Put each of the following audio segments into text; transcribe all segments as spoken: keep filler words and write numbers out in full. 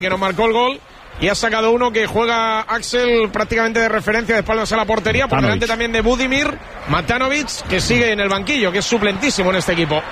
que nos marcó el gol, y ha sacado uno que juega Axel prácticamente de referencia de espaldas a la portería, por delante también de Budimir, Matanovic, que sigue en el banquillo, que es suplentísimo en este equipo.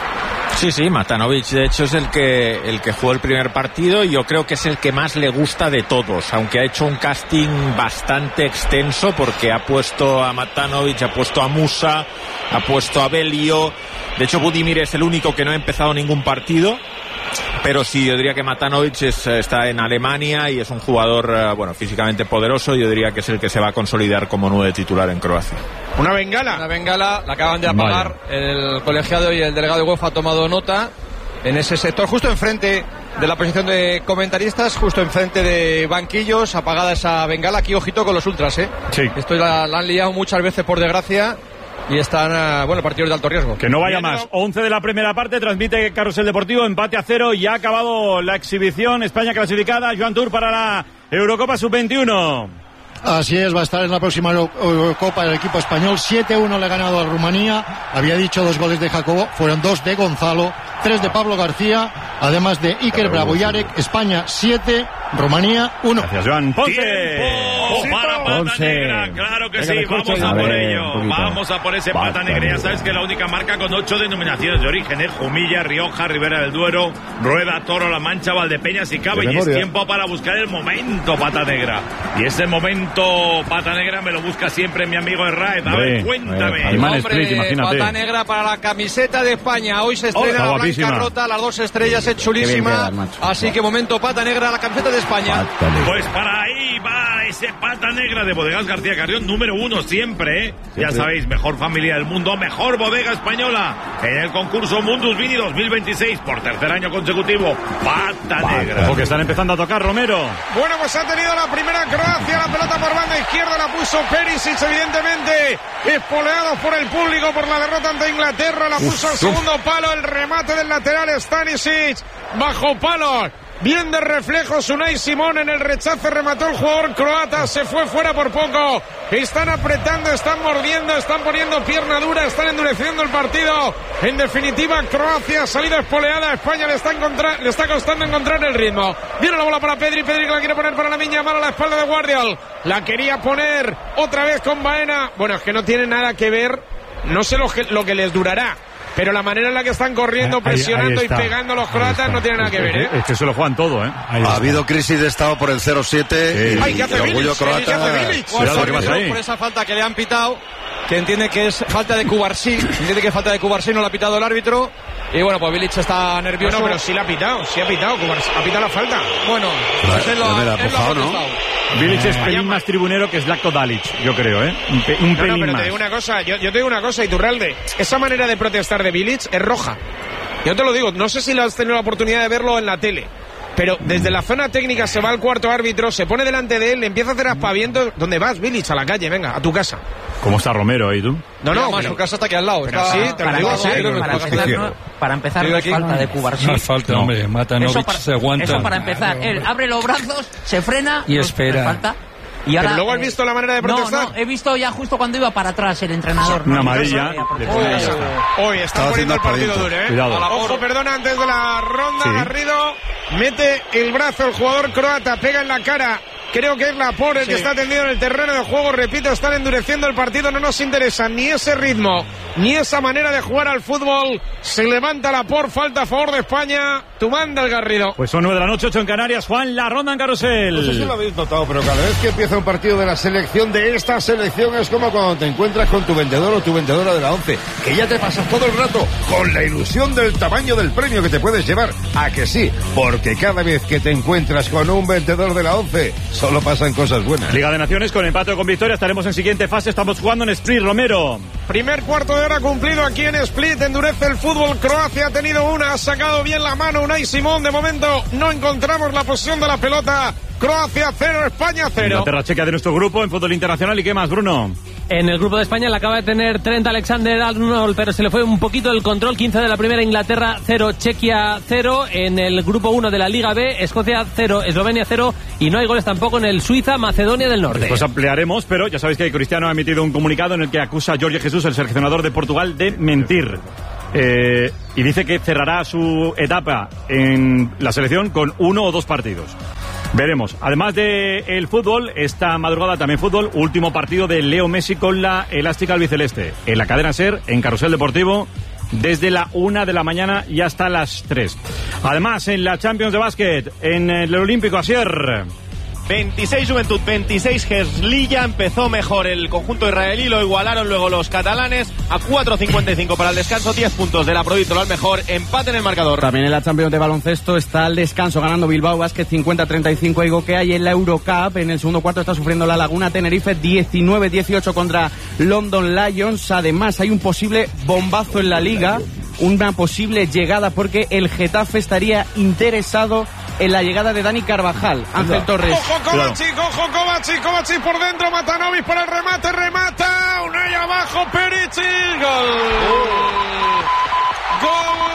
Sí, sí, Matanovic de hecho es el que el que jugó el primer partido y yo creo que es el que más le gusta de todos, aunque ha hecho un casting bastante extenso porque ha puesto a Matanovic, ha puesto a Musa, ha puesto a Belio. De hecho Budimir es el único que no ha empezado ningún partido, pero sí, yo diría que Matanovic es, está en Alemania y es un jugador, bueno, físicamente poderoso. Yo diría que es el que se va a consolidar como nueve titular en Croacia. Una bengala. Una bengala, la acaban de apagar. Vaya. El colegiado y el delegado de UEFA ha tomado nota en ese sector, justo enfrente de la posición de comentaristas, justo enfrente de banquillos, apagada esa bengala. Aquí, ojito con los ultras, ¿eh? Sí. Esto la, la han liado muchas veces, por desgracia. Y están, bueno, partidos de alto riesgo. Que no vaya más. once de la primera parte, transmite Carrusel Deportivo, empate a cero y ha acabado la exhibición. España clasificada, Joan Tour para la Eurocopa sub veintiuno. Así es, va a estar en la próxima Eurocopa el equipo español. siete uno le ha ganado a Rumanía. Había dicho dos goles de Jacobo, fueron dos de Gonzalo, tres de Pablo García, además de Iker Braboyarek. España siete, Rumanía uno. Gracias, Joan. Ponce. ¡Tiempo para Pata Negra! Claro que sí, vamos a por ello. Vamos a por ese Pata Negra. Ya sabes que la única marca con ocho denominaciones de origen, ¿eh? Jumilla, Rioja, Ribera del Duero, Rueda, Toro, La Mancha, Valdepeñas y Cava. Y es tiempo para buscar el momento Pata Negra. Y ese momento Pata Negra me lo busca siempre mi amigo Herraez. A ver, cuéntame. Hombre, Split, imagínate. Pata Negra para la camiseta de España. Hoy se estrena oh, la blanca rota, las dos estrellas, es chulísima. Quedar, así que momento Pata Negra, la camiseta de España. Pues para ahí va ese Pata Negra de Bodegas García Carrión, número uno siempre, ¿eh? Siempre. Ya sabéis, mejor familia del mundo, mejor bodega española en el concurso Mundus Vini dos mil veintiséis por tercer año consecutivo. Pata, Pata Negra. Porque están empezando a tocar, Romero. Bueno, pues ha tenido la primera Croacia, la pelota por banda izquierda la puso Perisic, evidentemente espoleados por el público por la derrota ante Inglaterra, la puso al segundo palo, el remate del lateral Stanisic bajo palo. Bien de reflejos Unai Simón en el rechace, remató el jugador croata, se fue fuera por poco. Están apretando, están mordiendo, están poniendo pierna dura, están endureciendo el partido. En definitiva, Croacia ha salido espoleada, España le está, encontrar, le está costando encontrar el ritmo. Viene la bola para Pedri, Pedri que la quiere poner para la Miña, mala a la espalda de Guardiol. La quería poner otra vez con Baena. Bueno, es que no tiene nada que ver, no sé lo que, lo que les durará. Pero la manera en la que están corriendo, presionando ahí, ahí y pegando a los croatas no tiene nada que ver, ¿eh? Es que se lo juegan todo, ¿eh? Ha habido crisis de estado por el cero siete. Sí. Ay, ¿qué hace el orgullo Bilic? croata. ¿Qué hace Bilic? Cuidado, ¿qué pasa ahí? Por esa falta que le han pitado, que entiende que es falta de Cubarsí, entiende que es falta de Cubarsí, no la ha pitado el árbitro. Y bueno, pues Bilic está nervioso. No, pero sí la ha pitado, sí ha pitado, Cubarsí, ha pitado la falta. Bueno, pues él lo ha protestado. Bilic es pelín más tribunero que Zlatko Dalic, yo creo, ¿eh? Un, pe, un no, pelín no, pero más. te digo una cosa, yo, yo te digo una cosa, Iturralde, esa manera de protestar de Bilic es roja. Yo te lo digo, no sé si lo has tenido la oportunidad de verlo en la tele, pero desde la zona técnica se va al cuarto árbitro, se pone delante de él, le empieza a hacer aspavientos. ¿Dónde vas, Bilic? A la calle, venga, a tu casa. ¿Cómo está Romero ahí, tú? No, no, pero, su casa está aquí al lado. Pero sí, te lo digo, para, sí, para, para, empezar, no, para empezar, no es falta de Cubarsí. No es falta, no. Hombre, Matanovic se aguanta. Eso para empezar, él abre los brazos, se frena y espera. Falta. Y ahora, pero luego has visto la manera de protestar. No, no, he visto ya justo cuando iba para atrás el entrenador. Una amarilla. Hoy está poniendo el partido duro, ¿eh? Cuidado. Ojo, perdona, antes de la ronda, sí. Garrido mete el brazo el jugador croata, pega en la cara. Creo que es Laporte el sí. que está tendido en el terreno de juego. Repito, están endureciendo el partido. No nos interesa ni ese ritmo, ni esa manera de jugar al fútbol. Se levanta Laporte, falta a favor de España. Tú manda el Garrido. Pues son nueve de la noche, ocho en Canarias. Juan, la ronda en Carrusel. No sé si lo habéis notado, pero cada vez que empieza un partido de la selección, de esta selección, es como cuando te encuentras con tu vendedor o tu vendedora de la once, que ya te pasas todo el rato con la ilusión del tamaño del premio que te puedes llevar. ¿A que sí? Porque cada vez que te encuentras con un vendedor de la once, solo pasan cosas buenas. Liga de Naciones con empate o con victoria. Estaremos en siguiente fase. Estamos jugando en Split, Romero. Primer cuarto de hora cumplido aquí en Split. Endurece el fútbol. Croacia ha tenido una. Ha sacado bien la mano Unai Simón. De momento no encontramos la posición de la pelota. Croacia cero, España cero. Inglaterra checa de nuestro grupo en fútbol internacional. ¿Y qué más, Bruno? En el grupo de España la acaba de tener Trent Alexander-Arnold, pero se le fue un poquito el control. quince de la primera, Inglaterra cero, Chequia cero. En el grupo uno de la Liga B, Escocia cero, Eslovenia cero. Y no hay goles tampoco en el Suiza-Macedonia del Norte. Pues ampliaremos, pero ya sabéis que Cristiano ha emitido un comunicado en el que acusa a Jorge Jesús, el seleccionador de Portugal, de mentir. Eh, y dice que cerrará su etapa en la selección con uno o dos partidos. Veremos. Además de el fútbol, esta madrugada también fútbol, último partido de Leo Messi con la elástica albiceleste. En la cadena SER, en Carrusel Deportivo, desde la una de la mañana y hasta las tres. Además, en la Champions de básquet, en el Olímpico Asier. veintiséis Juventud, veintiséis Herzliya. Empezó mejor el conjunto israelí, lo igualaron luego los catalanes a cuatro cincuenta y cinco para el descanso, diez puntos de la Provítola al mejor, empate en el marcador. También en la Champions de baloncesto está al descanso ganando Bilbao Basket cincuenta a treinta y cinco a Igoquea, y en la Eurocup en el segundo cuarto está sufriendo la Laguna Tenerife diecinueve dieciocho contra London Lions. Además hay un posible bombazo en la liga, una posible llegada porque el Getafe estaría interesado en la llegada de Dani Carvajal. Ángel Torres. Ojo Kovacic, ojo Kovacic, Kovacic por dentro, Matanovic para el remate, remata, Unai abajo, Perisic, gol. Gol.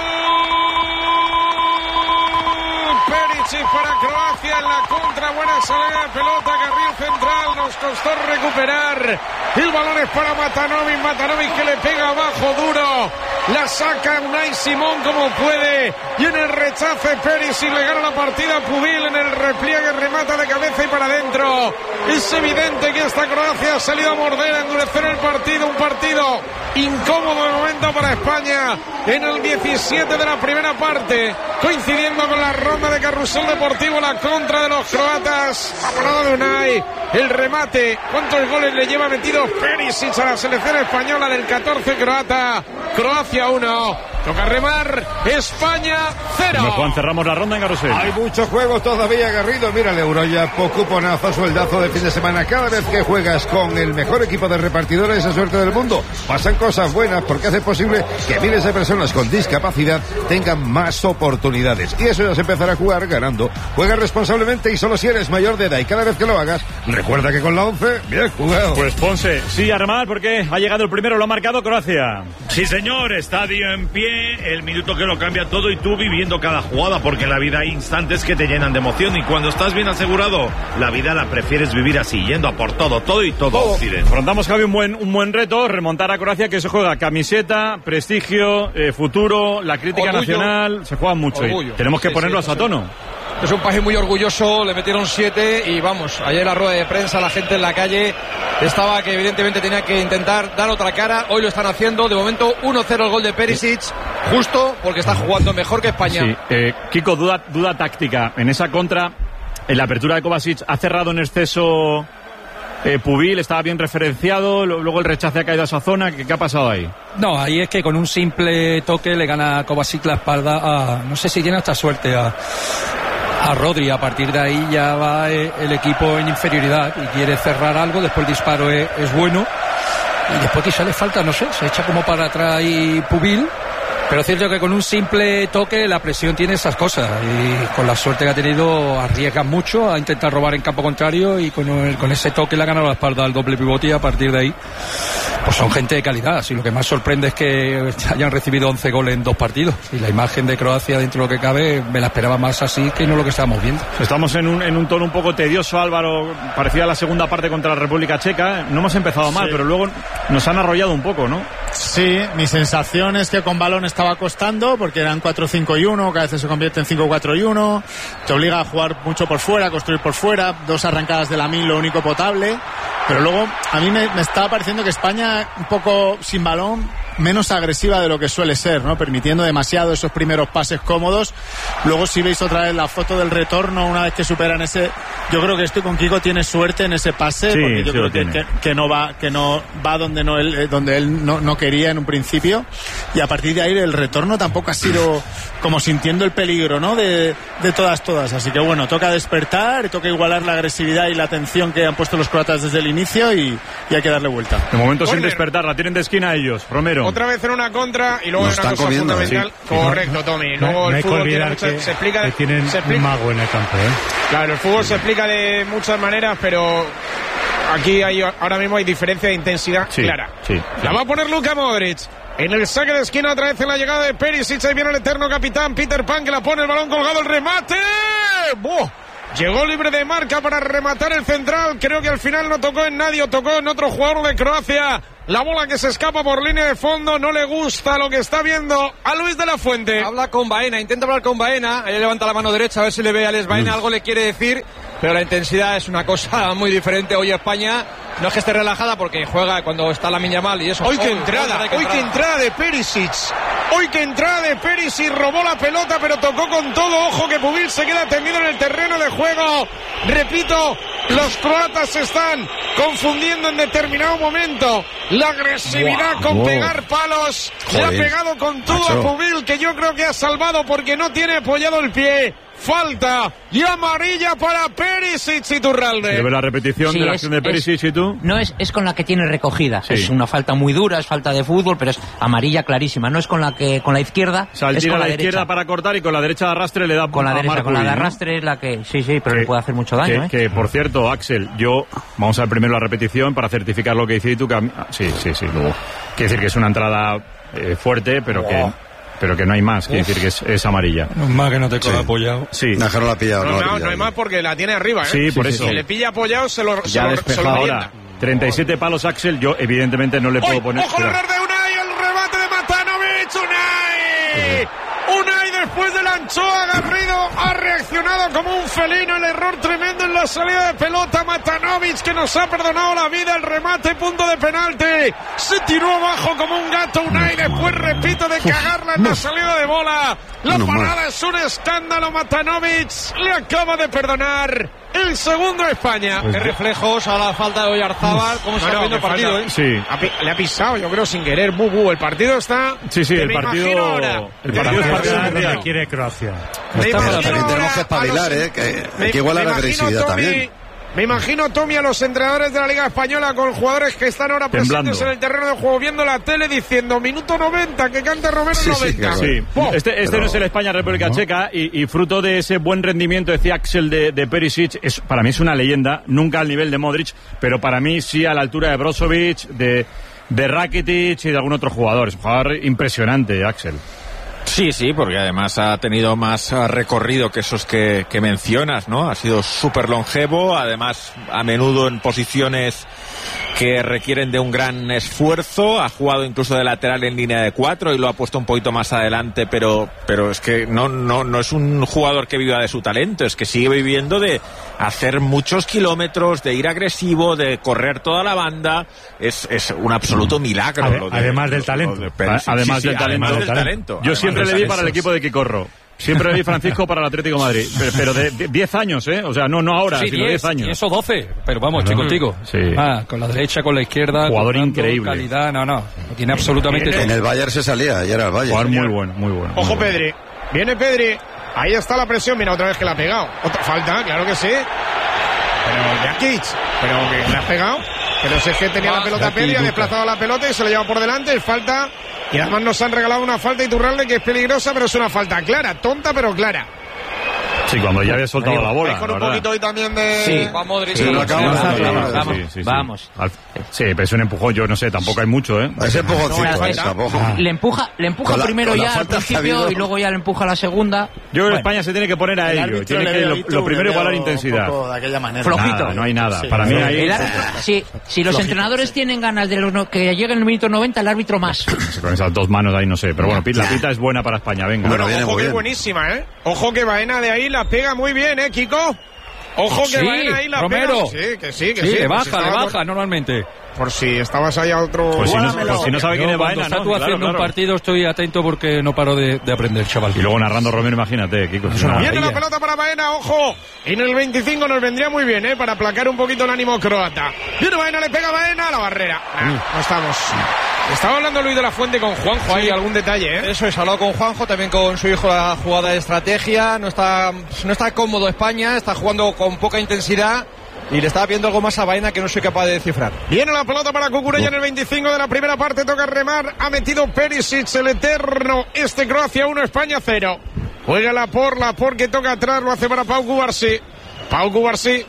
Perisic para Croacia en la contra, buena salida de pelota, carril central, nos costó recuperar. El balón es para Matanovic, Matanovic que le pega abajo duro, la saca Unai Simón como puede, y en el rechace Perisic le gana la partida a Pubil, en el repliegue remata de cabeza y para adentro. Es evidente que esta Croacia ha salido a morder, a endurecer el partido, un partido incómodo de momento para España en el diecisiete de la primera parte, coincidiendo con la ronda de Carrusel Deportivo, la contra de los croatas, la parada de Unai, el remate. ¿Cuántos goles le lleva metido Perisic a la selección española del catorce croata? Croacia uno, toca remar, España cero. Bueno, Juan, cerramos la ronda en Carrusel. Hay muchos juegos todavía, Garrido. Mira el Euro ya, cuponazo, sueldazo de fin de semana. Cada vez que juegas con el mejor equipo de repartidores, esa suerte del mundo, pasan cosas buenas porque hace posible que miles de personas con discapacidad tengan más oportunidades. Y eso ya se empezará a jugar ganando. Juega responsablemente y solo si eres mayor de edad. Y cada vez que lo hagas, recuerda que con la once, bien jugado. Pues Ponce, sí, a remar porque ha llegado el primero, lo ha marcado Croacia. Sí, señor, estadio en pie, el minuto que lo cambia todo y tú viviendo cada jugada, porque en la vida hay instantes que te llenan de emoción y cuando estás bien asegurado, la vida la prefieres vivir así, yendo a por todo, todo y todo. Oh. Afrontamos, Javi, un buen, un buen reto, remontar a Croacia, que se juega camiseta, prestigio, eh, futuro, la crítica orgullo nacional, se juega mucho y tenemos que sí, ponerlos sí, a tono. Es un país muy orgulloso, le metieron siete y vamos, ayer la rueda de prensa, la gente en la calle estaba que evidentemente tenía que intentar dar otra cara, hoy lo están haciendo, de momento uno cero el gol de Perisic, justo porque está jugando mejor que España. Sí, eh, Kiko, duda, duda táctica, en esa contra, en la apertura de Kovacic, ha cerrado en exceso eh, Pubil, estaba bien referenciado, luego el rechace ha caído a esa zona, ¿qué, qué ha pasado ahí? No, ahí es que con un simple toque le gana Kovacic la espalda a, no sé si tiene hasta suerte, a a Rodri. A partir de ahí ya va el equipo en inferioridad y quiere cerrar algo, después el disparo es, es bueno y después quizá le falta, no sé, se echa como para atrás y Pubil, pero es cierto que con un simple toque la presión tiene esas cosas y con la suerte que ha tenido arriesga mucho a intentar robar en campo contrario y con, el, con ese toque le ha ganado la espalda al doble pivote y a partir de ahí pues son gente de calidad. Y lo que más sorprende es que hayan recibido once goles en dos partidos y la imagen de Croacia dentro de lo que cabe me la esperaba más así que no lo que estábamos viendo. Estamos en un, en un tono un poco tedioso, Álvaro, parecía la segunda parte contra la República Checa, no hemos empezado mal, sí, pero luego nos han arrollado un poco, ¿no? Sí, mi sensación es que con balón estaba costando porque eran cuatro cinco y uno, que a veces se convierte en cinco cuatro y uno, te obliga a jugar mucho por fuera, a construir por fuera, dos arrancadas de Lamine, lo único potable, pero luego a mí me, me estaba pareciendo que España un poco sin balón, menos agresiva de lo que suele ser, ¿no? Permitiendo demasiado esos primeros pases cómodos. Luego si veis otra vez la foto del retorno, una vez que superan ese, yo creo que esto con Kiko tiene suerte en ese pase, sí, porque yo sí creo que, que, que no va, que no va donde no él, donde él no, no quería en un principio, y a partir de ahí el retorno tampoco ha sido como sintiendo el peligro, ¿no? De, de todas, todas. Así que bueno, toca despertar, toca igualar la agresividad y la atención que han puesto los croatas desde el inicio y, y hay que darle vuelta. De momento sin despertar, la tienen de esquina ellos, Romero. Otra vez en una contra y luego hay una cosa comiendo, fundamental. Sí. Correcto, Tommy. Luego no, no el fútbol tiene muchas, que, se explica, que tienen se explica, un mago en el campo, ¿eh? Claro, el fútbol se explica de muchas maneras, pero aquí hay, ahora mismo hay diferencia de intensidad sí, clara. Sí, sí. La va a poner Luka Modric. En el saque de esquina otra vez en la llegada de Perisic. Ahí viene el eterno capitán Peter Pan que la pone el balón colgado, el remate. ¡Buah! Llegó libre de marca para rematar el central. Creo que al final no tocó en nadie, o tocó en otro jugador de Croacia. La bola que se escapa por línea de fondo, no le gusta lo que está viendo a Luis de la Fuente. Habla con Baena, intenta hablar con Baena, ella levanta la mano derecha a ver si le ve a Alex Baena, mm. algo le quiere decir, pero la intensidad es una cosa muy diferente. Hoy España no es que esté relajada porque juega cuando está la Yamal y eso. Hoy qué entrada, hoy qué entrada de Perisic. Hoy que entrada de Perisic, robó la pelota pero tocó con todo. Ojo que Pubil se queda tendido en el terreno de juego. Repito, los croatas se están confundiendo en determinado momento. La agresividad wow, con wow. pegar palos. Joder. Le ha pegado con todo Macho. a Pubil, que yo creo que ha salvado porque no tiene apoyado el pie. Falta y amarilla para Perisic y Turralde. ¿Debe la repetición sí, de la acción de Perisic y tú? No, es, es con la que tiene recogida. Sí. Es una falta muy dura, es falta de fútbol, pero es amarilla clarísima. No es con la que con la izquierda. O sea, él es tira con la, la izquierda derecha. para cortar y con la derecha de arrastre le da con la a derecha, Marco con la de Uy, ¿no? arrastre es la que sí, sí, pero que, le puede hacer mucho daño. Que, ¿eh? que por cierto, Axel, yo vamos a ver primero la repetición para certificar lo que dices tú. Que a mí, sí, sí, sí. Luego quiere decir que es una entrada eh, fuerte, pero wow. que. Pero que no hay más, quiere decir que es, es amarilla. No más que no te coja sí. apoyado. Sí. No, no la ha pillado. No, no, no, pillado, no hay más porque la tiene arriba, ¿eh? Sí, por sí, eso. Si sí. le pilla apoyado, se lo, se lo, se lo Ahora, treinta y siete palos, Axel, yo evidentemente no le puedo ¡Oy! poner... ¡Ojo el error de Unai! ¡El remate de Matanovic! ¡Unai! Unai después de la anchoa, Garrido ha reaccionado como un felino. El error tremendo en la salida de pelota. Matanovic, que nos ha perdonado la vida. El remate, punto de penalti. Se tiró abajo como un gato Unai. Después, repito, de cagarla en la salida de bola. La parada es un escándalo. Matanovic le acaba de perdonar el segundo a España. Pues qué reflejos a la falta de Oyarzábal. ¿Cómo se está viendo el partido? ¿eh? Sí. Ha, le ha pisado, yo creo, sin querer. Bu, bu. El partido está... Sí, sí, el partido... El partido es que quiere Croacia. Pero también tenemos que espabilar, ¿eh? Que, me, que iguala la agresividad agresividad también. Me imagino, Tommy, a los entrenadores de la Liga Española con jugadores que están ahora Temblando. presentes en el terreno de juego viendo la tele diciendo minuto noventa, que cante Romero sí, noventa. Sí, sí. Oh, este este pero... no es el España-República ¿no? Checa y, y fruto de ese buen rendimiento, decía Axel, de, de Perisic, es, para mí es una leyenda, nunca al nivel de Modric, pero para mí sí a la altura de Brozovic, de, de Rakitic y de algún otro jugador. Es un jugador impresionante, Axel. Sí, sí, porque además ha tenido más recorrido que esos que, que mencionas, ¿no? Ha sido súper longevo, además a menudo en posiciones que requieren de un gran esfuerzo, ha jugado incluso de lateral en línea de cuatro y lo ha puesto un poquito más adelante, pero pero es que no no no es un jugador que viva de su talento, es que sigue viviendo de hacer muchos kilómetros, de ir agresivo, de correr toda la banda, es, es un absoluto milagro. Ade, lo de, además del talento. De Perisic. Además, sí, sí, del, talento. además del talento. Yo además siempre le di para el esos. equipo de Quicorro. Siempre le di Francisco para el Atlético de Madrid. Pero, pero de diez años, ¿eh? O sea, no, no ahora, sí, sino diez años. Y eso doce. Pero vamos, estoy contigo. Sí. Ah, con la derecha, con la izquierda. Jugador con increíble. Calidad, no, no. Lo tiene absolutamente todo. En el Bayern se salía, y era el Bayern. Jugador muy bueno, muy bueno. Ojo, muy bueno. Pedri. Viene Pedri. Ahí está la presión. Mira, otra vez que la ha pegado. Otra falta, claro que sí. Pero Jakic. Pero que le ha pegado. Pero si es que tenía ah, la pelota Pedri, ha desplazado la pelota y se lo lleva por delante. Es falta. Y además nos han regalado una falta Iturralde que es peligrosa, pero es una falta clara. Tonta, pero clara. Sí, cuando ya había soltado Ahí, la bola. con un ¿verdad? poquito hoy también de... Sí. Vamos, Sí, sí, vamos, vamos, vamos, sí, sí, sí. vamos. Al- Sí, pero es un empujón, yo no sé, tampoco hay mucho, ¿eh? Ese empujoncito, No, ¿eh? falta. Tampoco. Le empuja, le empuja Con la- primero con la ya al falta principio sabido. y luego ya le empuja a la segunda. Yo creo que Bueno. España se tiene que poner a El ello. árbitro Tiene le que veo lo, ahí tú, lo le primero veo igualar un intensidad. poco de aquella manera. Flojito. Nada, no hay nada. Sí, Para mí sí. ahí El árbitro- sí, si los Flojito, entrenadores sí. tienen ganas de los no- que llegue el minuto noventa, el árbitro más. con esas dos manos ahí no sé, pero bueno, la pita es buena para España, venga. Bueno, Bueno, viene ojo muy que es bien. buenísima, ¿eh? Ojo que Baena de ahí la pega muy bien, ¿eh, Kiko? Ojo que Sí, Baena ahí la Romero. pega. Sí, que sí, que Sí, sí. le Pues baja, estaba le por- baja normalmente. Por si estabas ahí a otro... Pues si no, Guárdamelo. pues si no sabe quién Yo es cuando Baena, está ¿no? tú Claro, haciendo claro. un partido estoy atento porque no paro de, de aprender, chaval. Y luego narrando Romero, imagínate, Kiko. es una Viene la maravilla. pelota para Baena, ojo. Y en el veinticinco nos vendría muy bien, ¿eh? Para aplacar un poquito el ánimo croata. Viene Baena, le pega a Baena a la barrera. Nah, no estamos. Estaba hablando Luis de la Fuente con Juanjo, hay algún detalle, ¿eh? Eso es, hablado con Juanjo, también con su hijo la jugada de estrategia. No está, no está cómodo España, está jugando con poca intensidad y le estaba viendo algo más a Baena que no soy capaz de descifrar. Viene la pelota para Cucurella en el veinticinco de la primera parte, toca remar, ha metido Perisic, el eterno, este Croacia uno, España cero. Juega la por, la por que toca atrás, lo hace para Pau Cubarsí. Pau Cubarsí,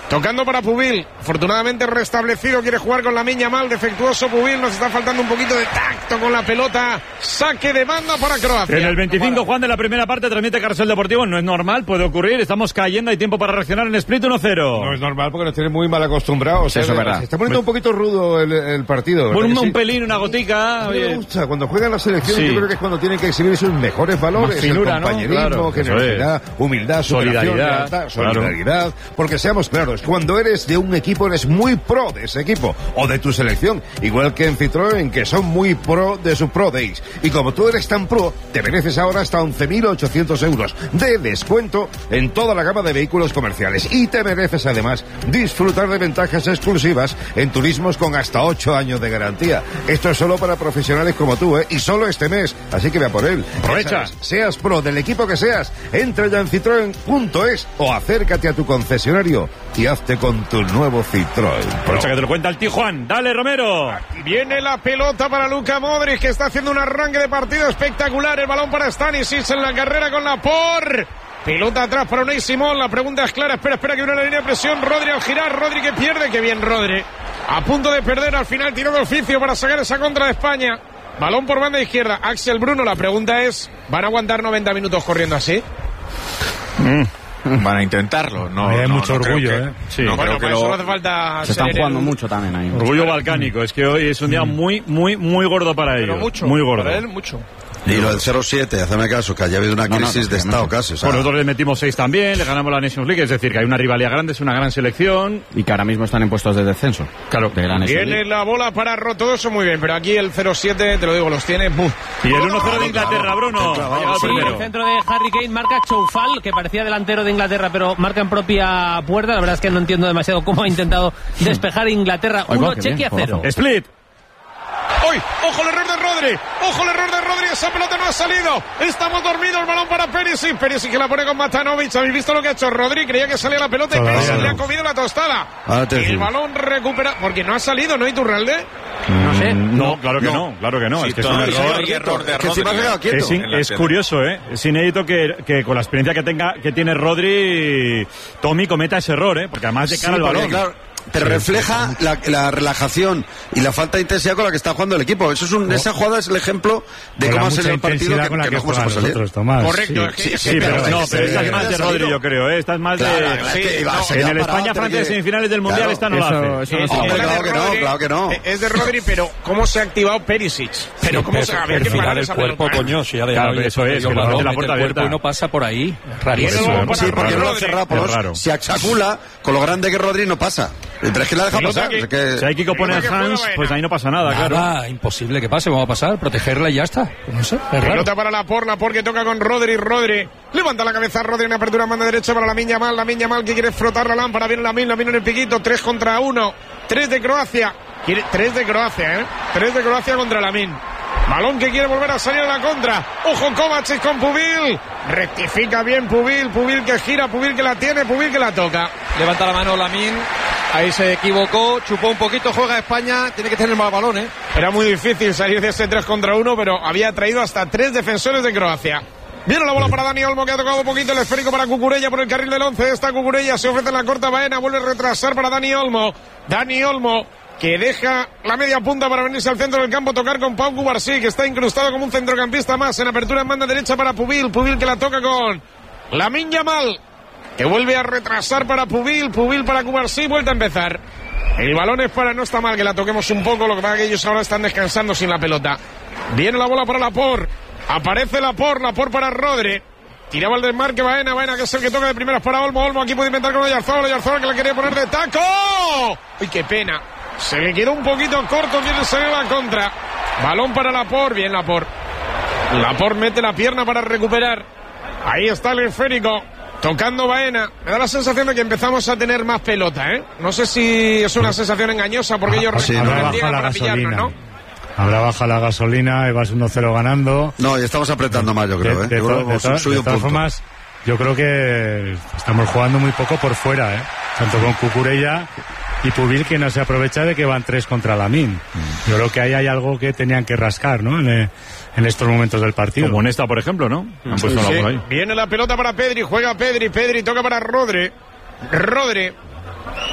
Tocando para Pubil, afortunadamente restablecido, quiere jugar con Lamine Yamal, defectuoso Pubil, nos está faltando un poquito de tacto con la pelota, saque de banda para Croacia. En el veinticinco, Juan, de la primera parte, transmite Carrusel Deportivo, no es normal, puede ocurrir, estamos cayendo, hay tiempo para reaccionar en Split uno cero. No es normal porque nos tiene muy mal acostumbrados. Sí, eso es verdad. Se está poniendo un poquito rudo el, el partido. Un, un sí? pelín, una gotica. A mí me gusta, cuando juegan la selección, sí. yo creo que es cuando tienen que exhibir sus mejores valores, Más finura, el compañerismo, ¿no? Claro, generosidad, humildad, solidaridad, lealtad, solidaridad, claro. Porque seamos claros, cuando eres de un equipo eres muy pro de ese equipo o de tu selección, igual que en Citroën, que son muy pro de su Pro Days, y como tú eres tan pro, te mereces ahora hasta once mil ochocientos euros de descuento en toda la gama de vehículos comerciales, y te mereces además disfrutar de ventajas exclusivas en turismos con hasta ocho años de garantía. Esto es solo para profesionales como tú, ¿eh? Y solo este mes, así que ve a por él. Aprovecha. Seas pro del equipo que seas, entra ya en citroen punto es o acércate a tu concesionario y hazte con tu nuevo Citroën. Aprovecha que te lo cuenta el Tijuan. Dale, Romero. Viene la pelota para Luka Modric, que está haciendo un arranque de partido espectacular. El balón para Stanisic en la carrera con la por. Pelota atrás para Unai Simón. La pregunta es clara. Espera, espera que viene la línea de presión. Rodri al girar. Rodri que pierde. Qué bien, Rodri. A punto de perder al final. Tiró de oficio para sacar esa contra de España. Balón por banda izquierda. Axel Bruno. La pregunta es: ¿van a aguantar noventa minutos corriendo así? Mm. Van a intentarlo. No, hay no, mucho no orgullo, que, ¿eh? Sí. No, bueno, creo que eso lo... no hace falta. Se están jugando el... mucho también ahí. Orgullo balcánico. Es que hoy es un día muy, muy, muy gordo para Pero ellos. mucho. Muy gordo. Para él, mucho. Y lo del cero siete, hazme caso, que haya habido una No, no, crisis no, de no, estado no. casi. O sea, Bueno, nosotros le metimos seis también, le ganamos la Nations League, es decir, que hay una rivalidad grande, es una gran selección. Y que ahora mismo están en puestos de descenso. Claro. De la Nations Viene League. la bola para Ro, todo eso muy bien, pero aquí el cero siete, te lo digo, los tiene. ¡Buf! Y el uno cero de Inglaterra, Bruno. Ha llegado Sí, primero. el centro de Harry Kane marca Choufal, que parecía delantero de Inglaterra, pero marca en propia puerta. La verdad es que no entiendo demasiado cómo ha intentado despejar Inglaterra. Ay, Uno, va, qué bien, Chequia cero. Split. ¡Uy! ¡Ojo el error de Rodri! ¡Ojo el error de Rodri! ¡Esa pelota no ha salido! ¡Estamos dormidos! El balón para Perisic. Perisic que la pone con Matanovic. ¿Habéis visto lo que ha hecho Rodri? Creía que salía la pelota y Todavía Perisic no. le ha comido la tostada. Atención. El balón recupera... Porque no ha salido, ¿no, Iturralde? No sé. No, claro que no, claro que no. Sí, es que es un todavía error. hay error de que encima Rodri. se ha quedado quieto. Es, in- en la es tele. curioso, ¿eh? Es inédito que, que con la experiencia que tenga que tiene Rodri, Tommy cometa ese error, ¿eh? Porque además de cara Sí, al porque, balón. claro, te refleja la, la relajación y la falta de intensidad con la que está jugando el equipo. Eso es un, esa jugada es el ejemplo de Con la cómo ha mucha salido el partido intensidad que, con la que que no vamos a juegan salir. nosotros, Tomás. Correcto. Sí. es que- Sí, es sí, que- pero- No, pero esta es más de salido. Rodri, yo creo, ¿eh? Esta es más Claro, de... claro, es que iba- se En había el parado, España-Francia tiene de que- semifinales del Mundial Claro, esta no la eso- hace. eso no Es- se Hombre, es de claro que no, Rodri, claro que no. Es de Rodri, pero ¿cómo se ha activado Perisic? Pero ¿cómo se ha ver que parar el esa cuerpo, pelota? coño, si ha Claro, dejado ahí eso el es, que lo balón, hace la mete puerta el cuerpo abierta. y no pasa por ahí. Viene Rarísimo. luego para Sí, porque no lo ha Rodri. cerrado, por Es raro. si achacula, con lo grande que Rodri no pasa. Pero es que la deja Pelota pasar. que- es que- Si hay Kiko pone a Pelota que juega Hans, Baena. pues ahí no pasa nada, claro. Nada, imposible que pase. Vamos a pasar, protegerla y ya está. No sé, es raro. Pelota para Laporte, Laporte que toca con Rodri, Rodri. Levanta la cabeza Rodri en apertura, manda derecha para Lamine Yamal, Lamine Yamal que quiere frotar la lámpara, viene Lamine, Lamine en el piquito, tres contra uno, tres de Croacia, quiere, tres de Croacia, ¿eh? Tres de Croacia contra Lamine. Balón que quiere volver a salir a la contra. Ojo Kovacic con Pubil. Rectifica bien Pubil, Pubil que gira, Pubil que la tiene, Pubil que la toca. Levanta la mano Lamine. Ahí se equivocó, chupó un poquito, juega España, tiene que tener más balón, ¿eh? Era muy difícil salir de ese tres contra uno, pero había traído hasta tres defensores de Croacia. Viene la bola para Dani Olmo, que ha tocado un poquito el esférico para Cucurella por el carril del once. Esta Cucurella se ofrece en la corta Baena, vuelve a retrasar para Dani Olmo. Dani Olmo, que deja la media punta para venirse al centro del campo, tocar con Pau Cubarsí, que está incrustado como un centrocampista más. En apertura en banda derecha para Pubil, Pubil que la toca con Lamine Yamal, que vuelve a retrasar para Pubil, Pubil para Cubarsí, vuelta a empezar. El balón es para, no está mal que la toquemos un poco, lo que pasa es que ellos ahora están descansando sin la pelota. Viene la bola para Laporte, aparece Laporte, Laporte para Rodri. Tiraba el desmarque Baena, Baena que es el que toca de primeras para Olmo, Olmo aquí puede inventar con Oyarzabal, Oyarzabal que la quería poner de taco. ¡Uy, qué pena! Se le quedó un poquito corto, quiere salir a la contra. Balón para Laporte, bien Laporte. Laporte mete la pierna para recuperar. Ahí está el esférico. Tocando Baena, me da la sensación de que empezamos a tener más pelota, ¿eh? No sé si es una sensación engañosa porque ellos Sí, responden habrá bien bajado la para pillarnos, gasolina. ¿no? Habrá baja la gasolina, vas uno cero ganando. No, y estamos apretando más, yo creo, De, ¿eh? de Yo to- creo que de hemos to- subido de un todas punto. formas, yo creo que estamos jugando muy poco por fuera, ¿eh? Tanto con Cucurella y Pubil, que no se aprovecha de que van tres contra Lamine. Yo creo que ahí hay algo que tenían que rascar, ¿no? En, eh, en estos momentos del partido. Como en esta, por ejemplo, ¿no? Han puesto la Sí, bola ahí. viene la pelota para Pedri, juega Pedri, Pedri toca para Rodri. Rodri.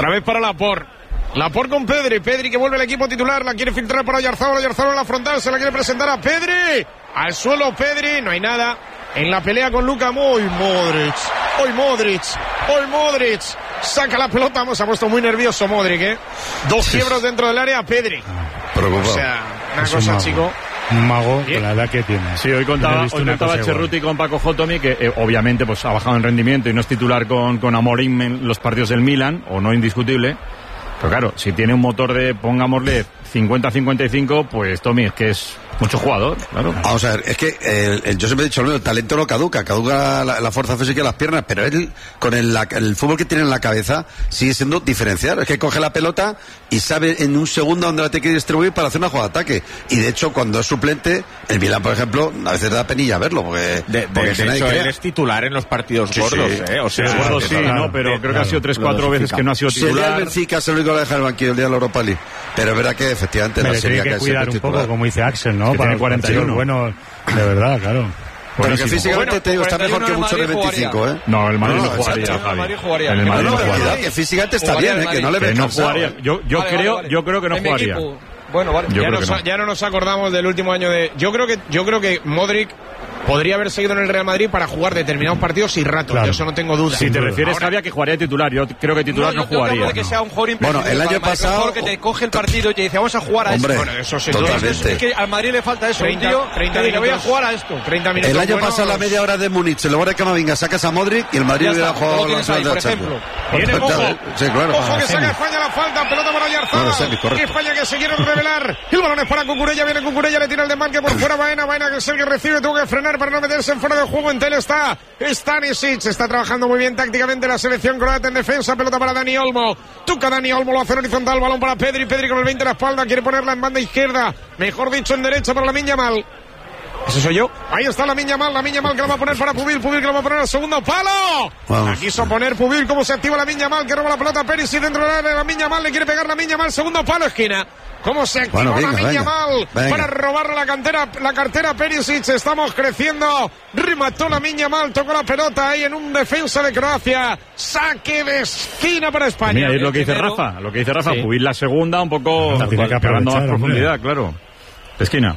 Otra vez para Laporte. Laporte con Pedri. Pedri que vuelve al equipo titular. La quiere filtrar para Oyarzabal. Oyarzabal en la frontal. Se la quiere presentar a Pedri. Al suelo Pedri. No hay nada. En la pelea con Luka. Hoy Modric. Hoy Modric. Hoy Modric. Saca la pelota. Se ha puesto muy nervioso Modric, ¿eh? Dos quiebros dentro del área. Pedri. Preocupado. O sea, una Es un cosa, mago. chico. Un mago Bien. con la edad que tiene. Sí, hoy contaba, No he visto hoy una contaba cosa Cerruti con Paco Jotomi, que eh, obviamente pues ha bajado en rendimiento y no es titular con, con Amorim en los partidos del Milan, o no indiscutible. Pero claro, si tiene un motor de, pongámosle, cincuenta a cincuenta y cinco, pues Tommy, es que es mucho jugador, claro. Vamos a ver, es que el, el- yo siempre he dicho, el talento no caduca, caduca la, la fuerza física y las piernas, pero él, con el, la- el fútbol que tiene en la cabeza, sigue siendo diferencial. Es que coge la pelota y sabe en un segundo dónde la tiene que distribuir para hacer una jugada de ataque. Y de hecho, cuando es suplente, el Milan, por ejemplo, a veces da penilla verlo, porque, De, de- porque de que nadie hecho, crea. él es titular en los partidos Sí, gordos, sí. ¿eh? O sea, Sí, Gordo sí, claro, ¿no? Pero claro, creo que ha sido tres, lo cuatro veces dosifica. que no ha sido Sería el titular. Benfica, es el único que lo deja en el banquillo el día de la Europa League. Pero es verdad que efectivamente Me la le serie tiene que cuidar un poco, como dice Axel, ¿no? que Para tiene los cuarenta y uno. Bueno, de verdad, claro. Pero que Buenísimo. físicamente Bueno, te digo, está mejor que cuarenta y uno muchos de el Madrid veinticinco, ¿eh? No, el Madrid No, no, no, jugaría, exacto. Javi. El Madrid jugaría. En el No, Madrid No, no, no, jugaría. cuidado, que físicamente está Jugaría bien, el ¿eh? Que no le Madrid. ve Que no cansado. jugaría. Yo, yo Vale, creo, vale, vale. yo creo que no En mi jugaría. equipo. Bueno, vale. Yo ya, creo nos, que no. ya no nos acordamos del último año de. Yo creo que yo creo que Modric podría haber seguido en el Real Madrid para jugar determinados partidos y rato. Claro. De eso no tengo duda. Si te refieres, Ahora, Javi, a que jugaría titular, yo creo que titular no, yo creo jugaría. que que sea un jugador Bueno, imprescindible el año para Madrid, pasado- un jugador que te coge el partido y te dice, vamos a jugar a Hombre, esto. Bueno, eso sin duda. totalmente. Es que al Madrid le falta eso, treinta, un tío treinta que diga, voy a minutos. jugar a esto. treinta minutos. El año buenos. pasado, la media hora de Múnich, se lo pone Camavinga, sacas a Modric y el Madrid Ya hubiera está, jugado lo la tienes ahí, final de la por ejemplo. Champions. Viene Ojo. Sí, claro. Ojo que saca España la falta, pelota para Oyarzabal. No, semi, correcto. Y España que se quiere revelar. El balón es para Cucurella, viene Cucurella, le tira el desmarque por fuera Baena, Baena que es el que recibe, tuvo que frenar para no meterse en fuera del juego. En tele está Stanisic, está trabajando muy bien tácticamente la selección croata en defensa, pelota para Dani Olmo. Tuca Dani Olmo, lo hace en horizontal, balón para Pedri, Pedri con el veinte a la espalda, quiere ponerla en banda izquierda, mejor dicho en derecha para Lamine Yamal. Ese soy yo. Ahí está la Lamine Yamal, la Lamine Yamal que la va a poner para Pubil, Pubil que la va a poner al segundo palo. Vamos. La quiso poner Pubil, cómo se activa la Lamine Yamal, que roba la pelota Perisic dentro del área, la Lamine Yamal le quiere pegar la Lamine Yamal, segundo palo, esquina. ¿Cómo se activa Bueno, la venga, Lamine venga, Yamal venga. para robarle la cantera, la cartera Perisic? Estamos creciendo. Remató la Lamine Yamal, tocó la pelota ahí en un defensa de Croacia. Saque de esquina para España. Mira, es lo que dice Primero. Rafa, lo que dice Rafa, Sí. Pubil la segunda, un poco La tiene que ganando más aprovechar, hombre. profundidad, claro. De esquina.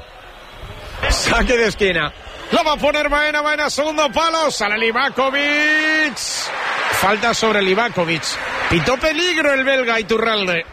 Saque de esquina. La va a poner Baena, Baena, segundo palo. Sale Livakovic. Falta sobre Livakovic. Pitó peligro el belga Iturralde.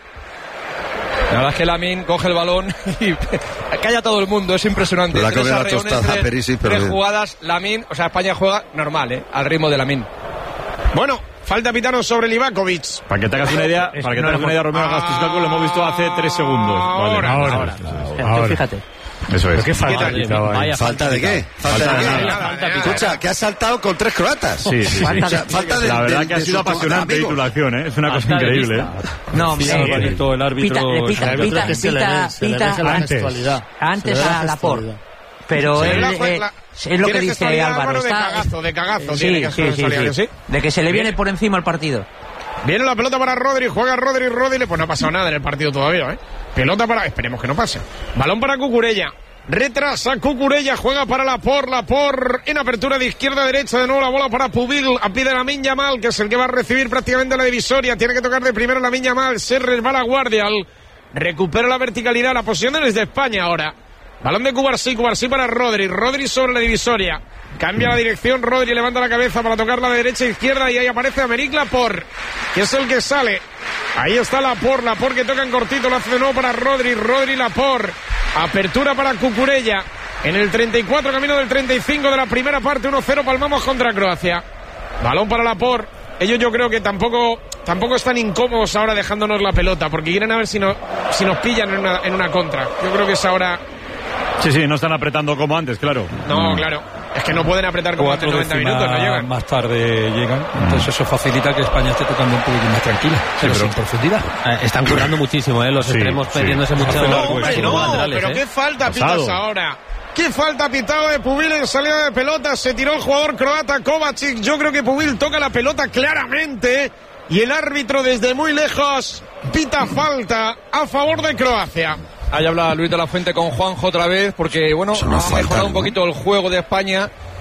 La verdad es que Lamine coge el balón y calla todo el mundo, es impresionante. La Tres coge la arreones, tostada, tres- Perisic, pero tres bien. jugadas, Lamine, o sea, España juega normal, ¿eh? Al ritmo de Lamine. Bueno, falta pitano sobre Livakovic. Para que te hagas una idea, Es para que que no te hagas lo una idea, hemos- Romero Gastuscaco lo hemos visto hace tres segundos. Vale. Ahora, Ahora, Ahora, ahora. tú fíjate. Eso ¿Pero es. qué falta ¿Qué tal? quitaba ahí? Vaya ¿Falta de qué? ¿Falta Falta de de qué? nada. Falta de Escucha, que ha saltado con tres croatas. Sí, sí, sí. Falta O sea, de- falta de, La verdad de- que ha de sido sus apasionante amigos. la titulación, ¿eh? Es una cosa Hasta de increíble, vista. ¿eh? No, Sí, eh, Alvarito, el árbitro. pita, El pita, árbitro pita, que se le ve, pita, se le ve pita la antes. gestualidad. antes Se le ve a la Laporte. gestualidad. Pero Se le él, ve la- eh, la- es lo que tiene dice gestualidad, Álvaro. Álvaro, de está- cagazo, de cagazo Sí, tiene que sí, sí, gestualidad, sí. ¿sí? De que se le viene Bien. por encima el partido. Viene la pelota para Rodri, juega Rodri, Rodri, pues no ha pasado nada en el partido todavía, ¿eh? Pelota para, esperemos que no pase. Balón para Cucurella. Retrasa Cucurella, juega para Laporte, Laporte en apertura de izquierda a derecha, de nuevo la bola para Pubil, a pie de Lamine Yamal, que es el que va a recibir prácticamente la divisoria, tiene que tocar de primero Lamine Yamal, se resbala Guardial, recupera la verticalidad, la posición es de España ahora. Balón de Cubarsí, Cubarsí para Rodri, Rodri sobre la divisoria, cambia la dirección, Rodri levanta la cabeza para tocarla de derecha a izquierda y ahí aparece Americ Laporte, que es el que sale. Ahí está Laporte, Laporte que toca en cortito, lo hace de nuevo para Rodri, Rodri Laporte, apertura para Cucurella, en el treinta y cuatro, camino del treinta y cinco de la primera parte, uno cero, palmamos contra Croacia. Balón para Laporte, ellos yo creo que tampoco, tampoco están incómodos ahora dejándonos la pelota, porque quieren a ver si, no, si nos pillan en una, en una contra. Yo creo que es ahora... Sí, sí, no están apretando como antes, claro. No, claro, es que no pueden apretar como antes Cuatro noventa décimas minutos, no llegan. más tarde llegan. Entonces eso facilita que España esté tocando un poquito más tranquila, pero, pero- sin profundidad. Eh, están currando muchísimo, ¿eh? Los Sí, extremos sí. perdiéndose mucho. Hace largo mucho eso. los No, laterales, pero ¿eh? qué falta Pasado. pitas ahora. ¿Qué falta pitado de Pubil en salida de pelota? Se tiró el jugador croata Kovacic. Yo creo que Pubil toca la pelota claramente y el árbitro desde muy lejos pita falta a favor de Croacia. Ahí habla Luis de la Fuente con Juanjo otra vez, porque bueno, Eso no ha falta, mejorado un ¿no? poquito el juego de España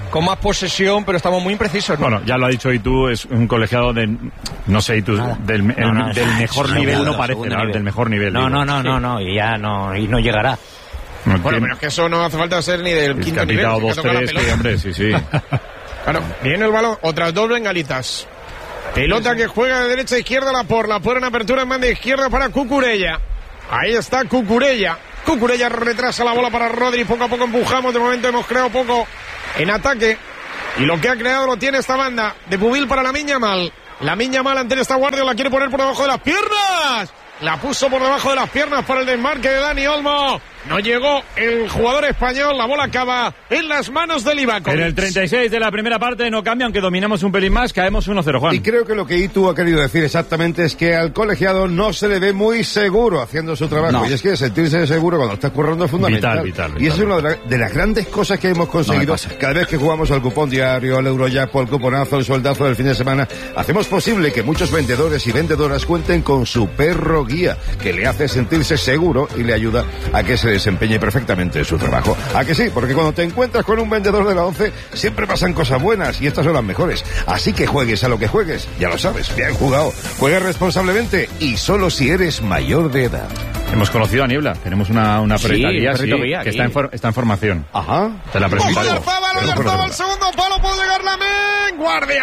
con más posesión, pero estamos muy imprecisos, ¿no? Bueno, ya lo ha dicho y tú, es un colegiado de, no sé, y tú, del, No, el- no, del es- mejor es nivel segundo, no parece, segundo ¿no? nivel. Del mejor nivel. No, digo. no, no, no, no, y ya no, y no llegará. No Bueno, entiendo. pero es que eso no hace falta ser ni del Es que quinto ha nivel. pitado es que dos, toca la tres, que, pelota. hombre, sí, sí. Claro, viene el balón, otras dos bengalitas. Pelota que juega de derecha a izquierda la por la por en apertura en banda izquierda para Cucurella. Ahí está Cucurella. Cucurella retrasa la bola para Rodri. Poco a poco empujamos. De momento hemos creado poco en ataque. Y lo que ha creado lo tiene esta banda. De Pubil para la Miña Mal. La Miña Mal ante esta guardia la quiere poner por debajo de las piernas. La puso por debajo de las piernas para el desmarque de Dani Olmo. No llegó el jugador español. La bola acaba en las manos del Livakovic. En el treinta y seis de la primera parte no cambia, aunque dominamos un pelín más, caemos uno cero, Juan. Y creo que lo que Itu ha querido decir exactamente es que al colegiado no se le ve muy seguro haciendo su trabajo. No. Y es que sentirse seguro cuando estás currando es fundamental. Vital, vital, Y vital. es una de, la- de las grandes cosas que hemos conseguido cada vez que jugamos al cupón diario, al Eurojackpot, al cuponazo, el sueldazo del fin de semana. Hacemos posible que muchos vendedores y vendedoras cuenten con su perro guía, que le hace sentirse seguro y le ayuda a que se desempeñe perfectamente en su trabajo. ¿A que sí? Porque cuando te encuentras con un vendedor de la once, siempre pasan cosas buenas y estas son las mejores. Así que juegues a lo que juegues, ya lo sabes, bien jugado. Juegues responsablemente y solo si eres mayor de edad. Hemos conocido a Niebla, tenemos una, una Sí, perrita un guía, perrito sí, guía que aquí. está en, for- está en formación. Ajá. Te la Ojo presento. de Arzabal, Oyarzabal, al segundo palo puede llegar Lamén.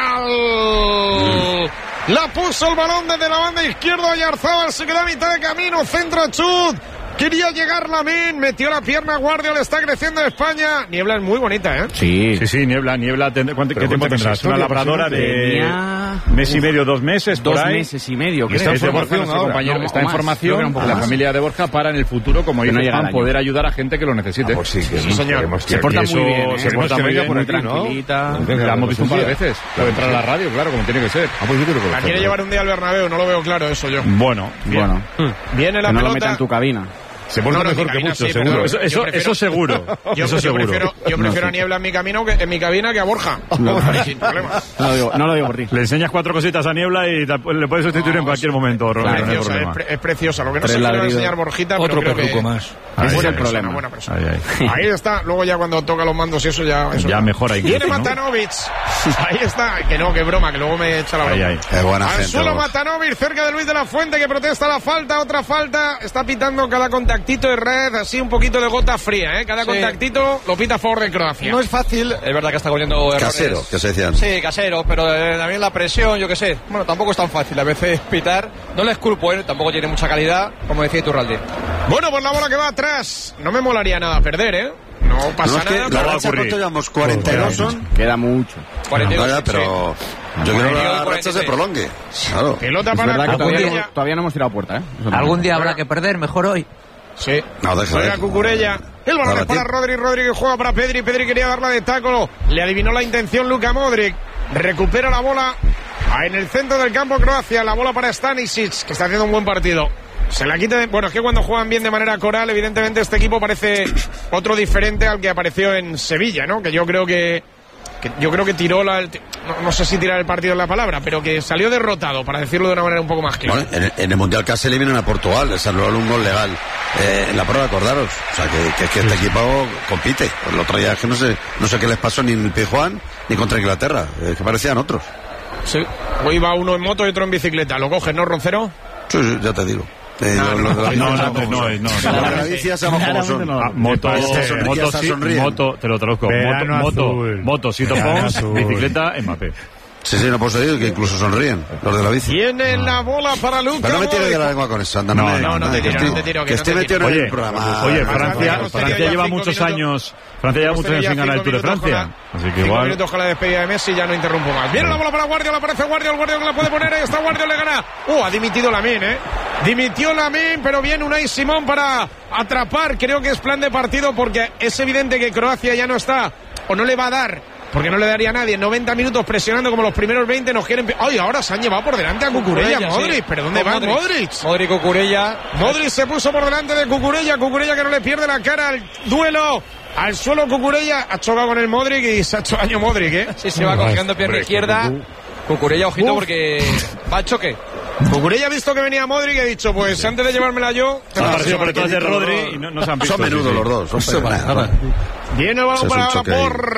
Guardial. La puso el balón desde la banda izquierda. Oyarzabal se queda a mitad de camino. Centro Chut. Quería llegar Lamén. Metió la pierna. Guardial está creciendo España. Niebla es muy bonita, ¿eh? Sí. Sí, sí, Niebla, Niebla, ten- ¿cuánto- ¿qué Pero tiempo cuéntame tendrás? esa Una historia, labradora de Tenía- mes y medio, dos meses, por Dos ahí. meses y medio, Y creo. está en Es de Borja, formación nuestro ahora. compañero, No, está o en más. formación. Creo que era un poco La más. familia de Borja para en el futuro, como Que no dice llega Juan, al año. poder ayudar a gente que lo necesite. pues sí, que Sí, señor. queremos Se que- porta y muy eso- bien, ¿eh? queremos Se porta que muy venga bien, por muy aquí, ¿no? tranquilita. Venga, La hemos visto un par de día. veces. Puede entrar a la radio, claro, como tiene que ser. Ah, pues yo creo que lo La quiere llevar un día al Bernabéu. No lo veo claro eso yo. Bueno, bien. Bueno, Viene la que no lo pelota. meta en tu cabina. Se porta No, no, mejor mi que cabina mucho, sí, seguro. pero Eso, yo eso, prefiero- eso seguro. Yo, eso yo seguro. prefiero, yo prefiero a Niebla en mi camino que, en mi cabina que a Borja. Sin problema. No lo digo, no lo digo por ti. Le enseñas cuatro cositas a Niebla y te- le puedes sustituir en cualquier momento, Romero, no hay Preciosa, es, problema. pre- es preciosa. Lo que no Tres se le va a ladridos. enseñar Borjita, pero Otro creo que perruco más. Ahí es es buena el persona, problema. buena persona. Ahí, ahí. Ahí está. Luego ya cuando toca los mandos y eso ya... Eso Ya mejora incluso, Viene ¿no? Matanovic. Ahí está. Que no, que broma, que luego me echa la broma. Ahí, ahí. Qué buena Al gente. suelo vos. Matanovic, cerca de Luis de la Fuente, que protesta la falta, otra falta. Está pitando cada contactito de red, así un poquito de gota fría, ¿eh? Cada Sí. contactito lo pita a favor de Croacia. No es fácil, es verdad que está cogiendo errores. Casero, que se decían. Sí, casero, pero eh, también la presión, yo qué sé. Bueno, tampoco es tan fácil a veces pitar. No les culpo, ¿eh? Tampoco tiene mucha calidad, como decía Iturralde. Bueno, pues la bola que va atrás. No me molaría nada perder, ¿eh? No pasa No, es que nada. la pero- racha, ¿cuánto llevamos? cuarenta y dos son. Queda mucho. cuarenta y dos, Vaya, sí, pero yo quiero que la racha se prolongue. Claro. Pelota Es para verdad que todavía, Cucurella. no- todavía no hemos tirado puerta, ¿eh? Eso también. Algún día habrá que perder, mejor hoy. Sí. No, deja, Juega deja. Cucurella. El balón Ahora, es para tío. Rodri. Rodri que juega para Pedri. Pedri quería darla de taco. Le adivinó la intención Luka Modric. Recupera la bola en el centro del campo Croacia. La bola para Stanisic, que está haciendo un buen partido. Se la quita. De... Bueno, es que cuando juegan bien de manera coral, evidentemente este equipo parece otro diferente al que apareció en Sevilla, ¿no? Que yo creo que. que yo creo que tiró la. No, no sé si tirar el partido es la palabra, pero que salió derrotado, para decirlo de una manera un poco más clara. Bueno, en, el- en el Mundial casi eliminan a Portugal, les anularon un gol legal eh, en la prueba, acordaros. O sea, que, que, que este equipo compite. Pues el otro día es que no sé, no sé qué les pasó ni en el Pijuán ni contra Inglaterra, eh, que parecían otros. Sí. Hoy va uno en moto y otro en bicicleta. ¿Lo coges, no, Roncero? Sí, sí, ya te digo. Eh, No, los- los de la No, bici no, sabemos no, cómo no, son. no. Los de la bici ya sabemos cómo son. Ah, moto, Esta sonrisa moto, está sí, sonriendo. moto, te lo traduzco. Verano Moto, moto, azul. moto, Sito Verano Pons, azul. bicicleta, Mbappé. Sí, sí, no puedo decir que incluso sonríen los de la bici. Tiene la bola para Luka. Pero no me tires Modric. de la lengua con eso, anda. No, me- no, no te que tiro, estoy- no te tiro, que Que no estoy te metido tiro. en Oye, el programa. oye, Además, Francia, hemos tenido Francia ya lleva cinco muchos minutos. años, Francia lleva Hemos muchos años tenido sin ya ganar el cinco Tour de minutos con Francia. la- Así que cinco igual. minutos con la despedida de Messi, ya no interrumpo más. Viene la bola para Guardiola, aparece Guardiola, Guardiola que la puede poner, ahí está Guardiola, le gana. Uh, ha dimitido Lamine, ¿eh? Dimitió Lamine, pero viene Unai Simón para atrapar. Creo que es plan de partido porque es evidente que Croacia ya no está, o no le va a dar. Porque no le daría a nadie. noventa minutos presionando como los primeros veinte. Nos quieren. ¡Ay! Ahora se han llevado por delante a Cucurella, Cucurella, Modric. sí. ¿Pero dónde Con va Modric. Modric? Modric, Cucurella. Modric se puso por delante de Cucurella. Cucurella que no le pierde la cara al duelo. Al suelo Cucurella. Ha chocado con el Modric y se ha hecho daño Modric, ¿eh? Sí, se va cogiendo pierna izquierda. Cucurella, ojito, Uf. porque va al choque. Cucurella ha visto que venía Modric y ha dicho, pues antes de llevármela yo... te Han la aparecido por paso. detrás de Rodri y no, no se han visto. Son menudos sí, sí. los dos. Son Viene el balón Eso es para un choque por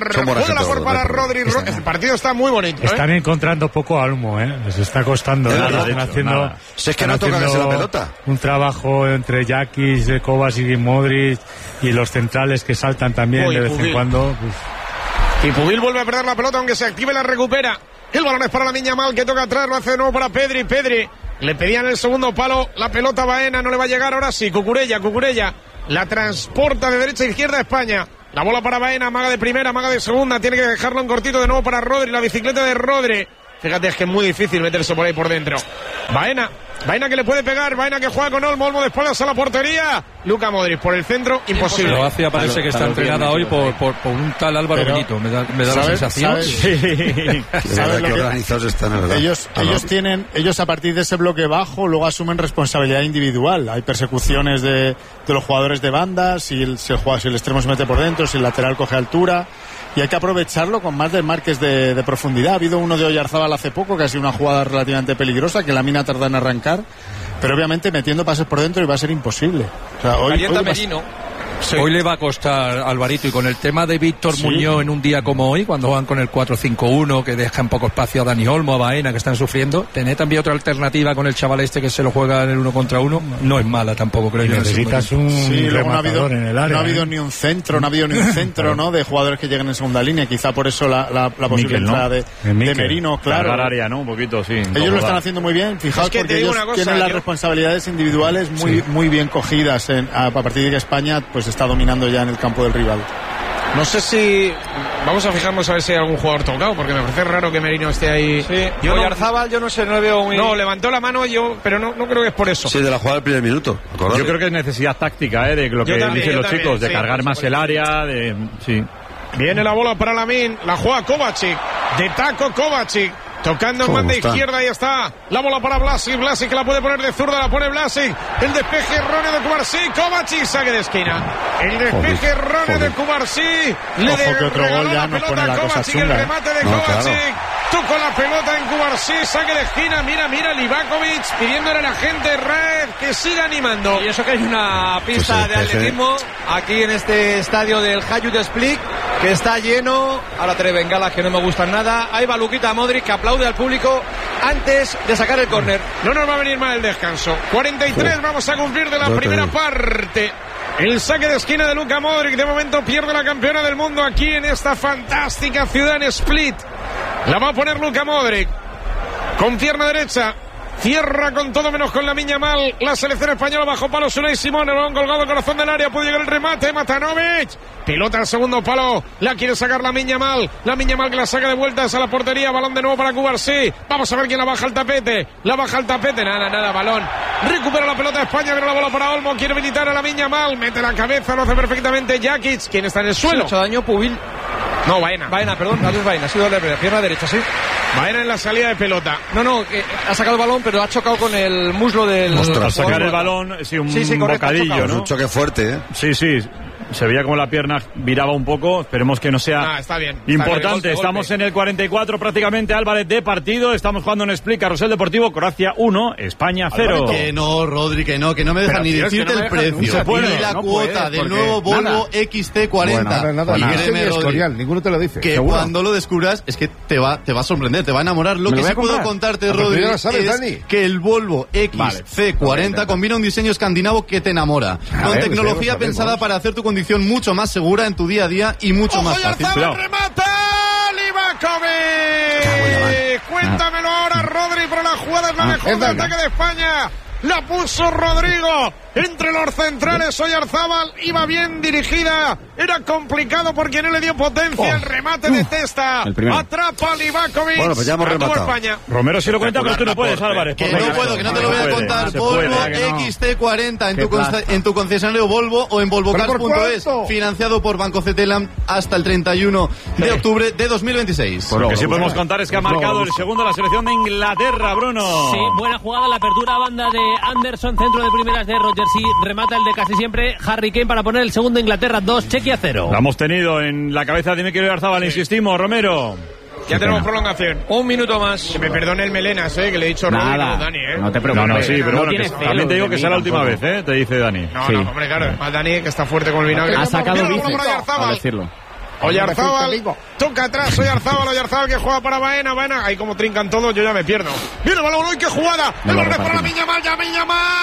Juega la por para Rodri. El partido está muy bonito. ¿eh? Están encontrando poco almo, ¿eh? Les está costando. Es ¿eh? verdad, Están haciendo, nada. Si es que no tocan la pelota. Un trabajo entre Jakic, Kovacic y Modric y los centrales que saltan también Uy, de vez Pubil. en cuando. Pues. Y Pubil vuelve a perder la pelota, aunque se active la recupera. El balón es para la niña Mal, que toca atrás, lo hace de nuevo para Pedri. Pedri le pedían el segundo palo, la pelota Baena, no le va a llegar, ahora sí, Cucurella, Cucurella la transporta de derecha a izquierda a España. La bola para Baena, maga de primera, maga de segunda, tiene que dejarlo en cortito de nuevo para Rodri, la bicicleta de Rodri. Fíjate, es que es muy difícil meterse por ahí por dentro. Baena, Baena que le puede pegar, Baena que juega con Olmo, Olmo de espaldas a la portería. Luka Modric por el centro, imposible. Croacia parece Claro, que está claro, entrenada hoy por, por, por un tal Álvaro Pero, Benito, me da, me da la ¿sabes? sensación. ¿Sabes? Sí. ¿Sabes lo que organizados están, es verdad? Ellos, Ah, ellos no. tienen, ellos a partir de ese bloque bajo luego asumen responsabilidad individual. Hay persecuciones de, de los jugadores de banda, si el, si el jugador, si el extremo se mete por dentro, si el lateral coge altura. Y hay que aprovecharlo con más desmarques de, de profundidad. Ha habido uno de Oyarzábal hace poco, que ha sido una jugada relativamente peligrosa, que la mina tarda en arrancar, pero obviamente metiendo pases por dentro y va a ser imposible. O sea, hoy, Calienta hoy va a- Merino. Sí. Hoy le va a costar Alvarito, y con el tema de Víctor Sí. Muñoz en un día como hoy, cuando van con el cuatro cinco uno, que dejan poco espacio a Dani Olmo, a Baena, que están sufriendo, tener también otra alternativa con el chaval este que se lo juega en el uno contra uno, no es mala tampoco, creo Y yo. necesitas un Sí, luego no ha habido, rematador en el área. no ha habido ¿eh? ni un centro, no ha habido ni un centro, ¿no? De jugadores que lleguen en segunda línea. Quizá por eso la, la, la posible Mikel, ¿no? entrada de, Eh, de Mikel. Merino, claro. Cargar área, ¿no? Un poquito, sí. Ellos lo están haciendo muy bien, fijaos, Es que te porque digo ellos una cosa, tienen las yo- responsabilidades individuales muy, muy bien cogidas en- a, a partir de que España pues está dominando ya en el campo del rival. No sé si... Vamos a fijarnos a ver si hay algún jugador tocado, porque me parece raro que Merino esté ahí. Sí, Yo no- Oyarzábal, yo no sé, no le veo muy... No, levantó la mano yo, pero no, no creo que es por eso. Sí, de la jugada del primer minuto. Yo creo que es necesidad táctica, ¿eh? De lo Yo que también, dicen yo los también, chicos, de sí, cargar por más el área, de... Sí. Viene la bola para Lamin, la juega Kovacic, de taco Kovacic, tocando en ¿Cómo banda está? izquierda, ahí está, la bola para Blasic, Blasic que la puede poner de zurda, la pone Blasic, el despeje erróneo de Cubarsí, Kovacic, saque de esquina, el despeje Joder, erróneo joder. de Cubarsí, le Ojo que otro regaló gol ya la nos pelota pone a la cosa Kovacic, el chunga, ¿eh? remate de No, Kovacic, claro. tocó la pelota en Cubarsí, saque de esquina, mira, mira, Livakovic pidiéndole a la gente Red que siga animando. Y eso que hay una pista Pues el de atletismo aquí en este estadio del Hajduk Split, que está lleno. Ahora tres bengalas que no me gustan nada. Ahí va Luquita Modric, que aplaude al público antes de sacar el córner. No nos va a venir mal el descanso. cuarenta y tres Sí. vamos a cumplir de la Yo te primera digo. parte. El saque de esquina de Luka Modric. De momento pierde la campeona del mundo aquí en esta fantástica ciudad en Split. La va a poner Luka Modric. Con pierna derecha. Cierra con todo menos con la miña mal. La selección española bajo palo. Unai Simón. El balón colgado al corazón del área. Puede llegar el remate. Matanovic. Pilota al segundo palo. La quiere sacar la miña mal. La miña mal que la saca de vueltas a la portería. Balón de nuevo para Cubarsí. Vamos a ver quién la baja al tapete. La baja al tapete. Nada, nada. Balón. Recupera la pelota de España. Viene la bola para Olmo. Quiere militar a la miña mal. Mete la cabeza. Lo hace perfectamente Jakic. ¿Quién está en el Se ha suelo? hecho daño Pubil. No, Baena. Baena, perdón, Andrés Baena. Ha sido la pierna derecha, sí. Baena en la salida de pelota. No, no, que ha sacado el balón, pero ha chocado con el muslo del... Ostras. Al sacar el balón, sí, un Sí, sí, correcto, ha bocadillo, chocado. Es ¿no? un choque fuerte, ¿eh? Sí, sí. Se veía como la pierna viraba un poco. Esperemos que no sea Ah, está bien. Está importante. bien, golpe, Estamos golpe. en el cuarenta y cuatro prácticamente, Álvarez, de partido. Estamos jugando en Split, Carrusel Deportivo, Croacia uno, España cero. Que no, Rodri, que no, que no me dejan Pero, ni tío, es que decirte no me el dejan precio. nunca. Se puede, Y la no cuota puedes, del porque nuevo Volvo nada. X T cuarenta. Nada, nada. Y Y este créeme, ni Rodri, Escorial, ninguno te lo dice. que Seguro. cuando lo descubras es que te va, te va a sorprender, te va a enamorar. Lo ¿Me que lo voy sí a puedo comprar? contarte, Ah, pero tú Rodri, ya lo sabes, es Dani. que el Volvo X C cuarenta combina un diseño escandinavo que te enamora. A Con ver, tecnología pues, pensada sabemos. para hacer tu condición mucho más segura en tu día a día y mucho más fácil. Oyarzabal remata. Livakovic. Cuéntamelo ahora, Rodri, pero la jugada es la mejor es de verdad. ataque de España. La puso Rodrigo entre los centrales. Oyarzábal iba bien dirigida. Era complicado porque no le dio potencia. El remate de testa. Atrapa a Livakovic. Bueno, pues ya hemos La tuvo rematado. España. Romero sí lo cuenta, pero tú no puedes, Álvarez. Que por no favor. puedo, que no te lo voy a puede, contar. se Volvo puede, que no. X T cuarenta en Qué tu, consta- plaza. en tu concesionario Volvo o en volvocars punto es. cuánto? Financiado por Banco Cetelam hasta el treinta y uno de octubre de dos mil veintiséis. Lo que sí podemos contar es que ha marcado el segundo la selección de Inglaterra, Bruno. Sí, buena jugada, la apertura a banda de Anderson, centro de primeras de Rodgers y remata el de casi siempre Harry Kane para poner el segundo. Inglaterra dos, Chequia cero. La hemos tenido en la cabeza de Mikel Oyarzábal, insistimos, Romero. Ya tenemos prolongación. Un minuto más. Que me perdone el Melenas, eh, que le he dicho Rodri, Nada, no Dani, eh. no te No, preocupes. no, sí, pero No bueno, que tienes celos también te digo de que mí será la última tampoco. vez, ¿eh? Te dice Dani. No, Sí. no, hombre, claro. Al Dani, que está fuerte con el vinagre. Ha sacado Pierde la bola bíceps, para Oyarzábal. al decirlo. Oyarzábal toca atrás, Oyarzábal, Oyarzábal que juega para Baena, Baena, ahí como trincan todos, yo ya me pierdo. Mira el balón, ¡uy, qué jugada! El borde para la Miña Mal, ya Miña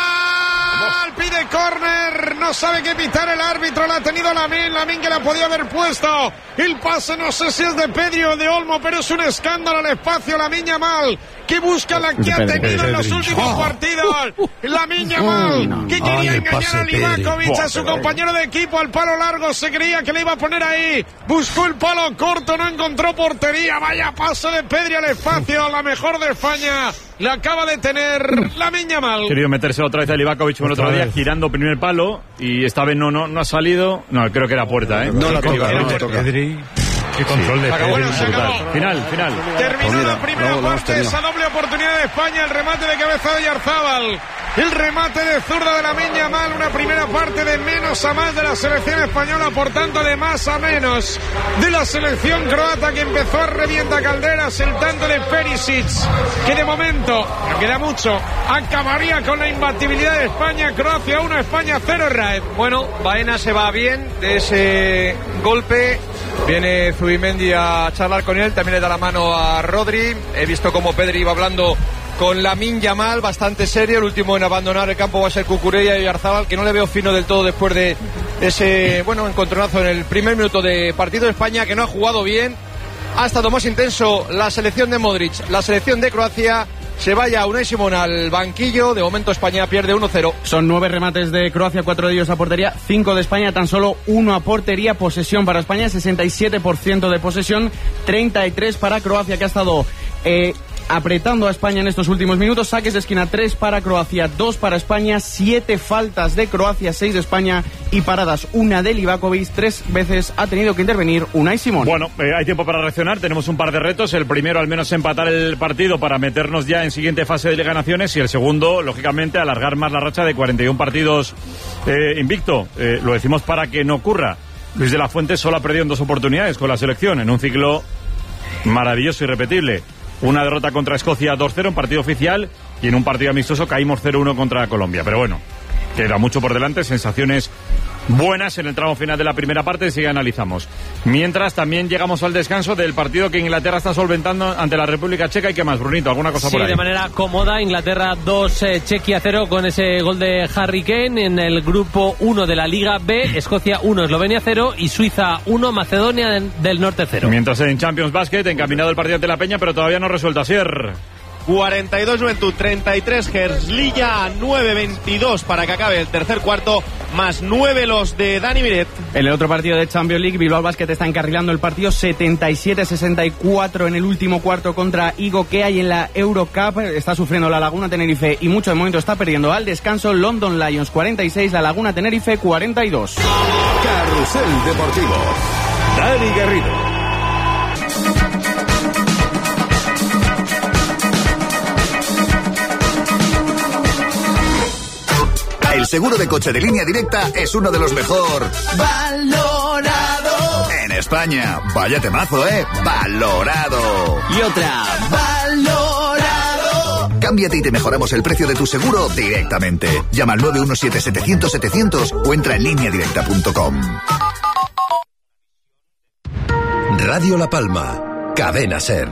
Mal, pide córner, no sabe qué pitar el árbitro, la ha tenido Lamin, Lamin que la podía haber puesto. El pase no sé si es de Pedri o de Olmo, pero es un escándalo al espacio, la Miña Mal, que busca la que ha tenido en los últimos partidos. La Miña Mal, que quería engañar a Livakovic, a su compañero de equipo, al palo largo, se creía que le iba a poner ahí. Buscó el palo corto, no encontró portería. Vaya paso de Pedri al espacio, la mejor de España. Le acaba de tener la Miña Mal. Querido meterse otra vez a Livakovic como el otro día, girando primer palo, y esta vez no, no, no ha salido. No, creo que era puerta, ¿eh? No la toca, no la toca. Pedri. Qué control de Pedri. Bueno, final, final. Terminó Pues mira, la primera no, no parte, esa doble oportunidad de España, el remate de cabeza de Oyarzábal, el remate de zurda de la Miña Mal, una primera parte de menos a más de la selección española, por tanto de más a menos de la selección croata, que empezó a revienta calderas. El tanto de Perisic, que de momento, no queda mucho, acabaría con la imbatibilidad de España. Croacia uno, España cero, Raed. Bueno, Baena se va bien de ese golpe. Viene Zubimendi a charlar con él, también le da la mano a Rodri. He visto como Pedri iba hablando con Lamine Yamal, bastante serio. El último en abandonar el campo va a ser Cucurella y Oyarzábal, que no le veo fino del todo después de ese, bueno, encontronazo en el primer minuto de partido de España, que no ha jugado bien. Ha estado más intenso la selección de Modric, la selección de Croacia. Se vaya Unai Simón al banquillo. De momento España pierde uno cero. Son nueve remates de Croacia, cuatro de ellos a portería, cinco de España, tan solo uno a portería. Posesión para España, sesenta y siete por ciento de posesión, treinta y tres para Croacia, que ha estado eh, apretando a España en estos últimos minutos. Saques de esquina, tres para Croacia, dos para España, siete faltas de Croacia, seis de España, y paradas, una de Livakovic. Tres veces ha tenido que intervenir Unai Simón. Bueno, eh, hay tiempo para reaccionar, tenemos un par de retos. El primero, al menos empatar el partido para meternos ya en siguiente fase de Liga de Naciones, y el segundo, lógicamente, alargar más la racha de cuarenta y uno partidos eh, invicto. Eh, lo decimos para que no ocurra. Luis de la Fuente solo ha perdido en dos oportunidades con la selección, en un ciclo maravilloso y irrepetible. Una derrota contra Escocia dos cero en partido oficial, y en un partido amistoso caímos cero uno contra Colombia. Pero bueno, queda mucho por delante, sensaciones buenas en el tramo final de la primera parte, y analizamos. Mientras, también llegamos al descanso del partido que Inglaterra está solventando ante la República Checa. ¿Y qué más, Brunito? ¿Alguna cosa sí, por ahí? Sí, de manera cómoda. Inglaterra dos, eh, Chequia cero, con ese gol de Harry Kane. En el grupo uno de la Liga B, Escocia uno, Eslovenia cero, y Suiza uno, Macedonia del Norte cero. Mientras en Champions Basket, encaminado el partido ante la Peña, pero todavía no resuelto. Asier. cuarenta y dos Juventud, treinta y tres Herzliya, nueve veintidós para que acabe el tercer cuarto, más nueve los de Dani Miret. En el otro partido de Champions League, Bilbao Basket está encarrilando el partido setenta y siete sesenta y cuatro en el último cuarto contra Igo Kea, y en la Eurocup está sufriendo la Laguna Tenerife y mucho de momento está perdiendo. Al descanso, London Lions cuarenta y seis, la Laguna Tenerife cuarenta y dos. Carrusel Deportivo. Dani Garrido. El seguro de coche de Línea Directa es uno de los mejor valorado en España. Vaya temazo, ¿eh? Valorado. Y otra, valorado. Cámbiate y te mejoramos el precio de tu seguro directamente. Llama al nueve uno siete setecientos setecientos o entra en línea directa punto com. Radio La Palma, Cadena Ser.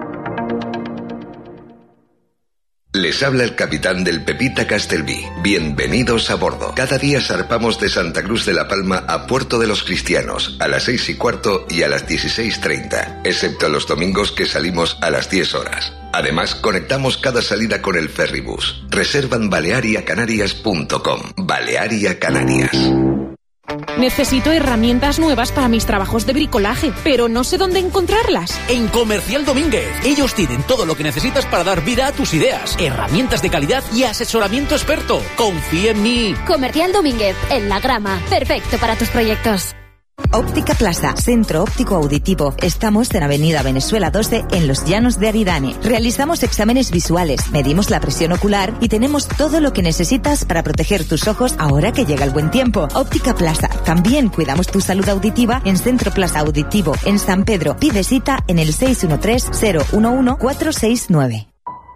Les habla el capitán del Pepita Castelví. Bienvenidos a bordo. Cada día zarpamos de Santa Cruz de la Palma a Puerto de los Cristianos a las seis y cuarto y a las dieciséis treinta, excepto los domingos, que salimos a las diez horas. Además, conectamos cada salida con el Ferribus. Reserva en balearia canarias punto com. Balearia Canarias. Necesito herramientas nuevas para mis trabajos de bricolaje, pero no sé dónde encontrarlas. En Comercial Domínguez. Ellos tienen todo lo que necesitas para dar vida a tus ideas. Herramientas de calidad y asesoramiento experto. Confía en mí. Comercial Domínguez, en La Grama. Perfecto para tus proyectos. Óptica Plaza, centro óptico auditivo. Estamos en Avenida Venezuela doce, en Los Llanos de Aridane. Realizamos exámenes visuales, medimos la presión ocular y tenemos todo lo que necesitas para proteger tus ojos ahora que llega el buen tiempo. Óptica Plaza. También cuidamos tu salud auditiva en Centro Plaza Auditivo, en San Pedro. Pide cita en el seis uno tres cero uno uno cuatro seis nueve.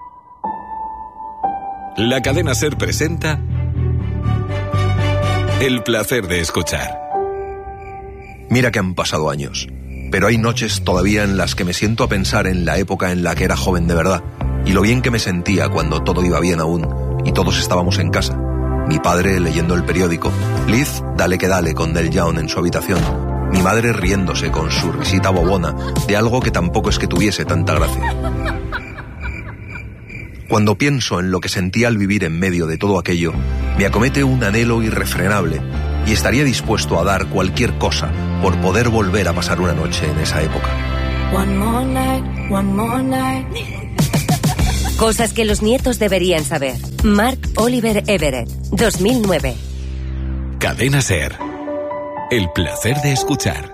La Cadena Ser presenta El placer de escuchar. Mira que han pasado años, pero hay noches todavía en las que me siento a pensar en la época en la que era joven de verdad y lo bien que me sentía cuando todo iba bien aún y todos estábamos en casa. Mi padre leyendo el periódico, Liz dale que dale con Del Young en su habitación, mi madre riéndose con su risita bobona de algo que tampoco es que tuviese tanta gracia. Cuando pienso en lo que sentía al vivir en medio de todo aquello, me acomete un anhelo irrefrenable y estaría dispuesto a dar cualquier cosa por poder volver a pasar una noche en esa época. One more night, one more night. Cosas que los nietos deberían saber. Mark Oliver Everett, dos mil nueve. Cadena SER. El placer de escuchar.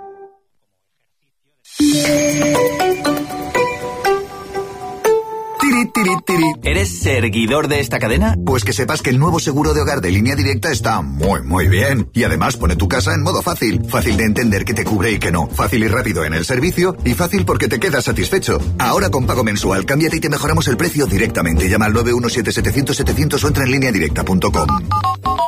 Tiri, tiri, tiri. ¿Eres seguidor de esta cadena? Pues que sepas que el nuevo seguro de hogar de Línea Directa está muy, muy bien. Y además pone tu casa en modo fácil. Fácil de entender que te cubre y que no. Fácil y rápido en el servicio. Y fácil porque te quedas satisfecho. Ahora con pago mensual, cámbiate y te mejoramos el precio directamente. Llama al nueve uno siete setecientos setecientos o entra en línea directa punto com.